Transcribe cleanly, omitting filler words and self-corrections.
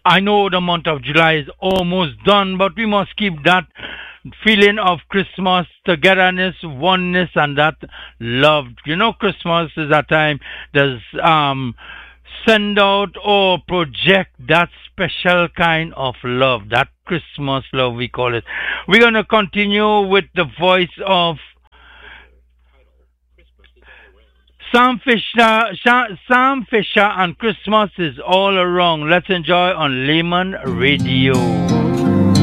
I know the month of July is almost done, but we must keep that feeling of Christmas, togetherness, oneness, and that love. You know, Christmas is a time there's send out or project that special kind of love, that Christmas love we call it. We're gonna continue with the voice of Sam Fisher, and Christmas is all around. Let's enjoy on Layman Radio.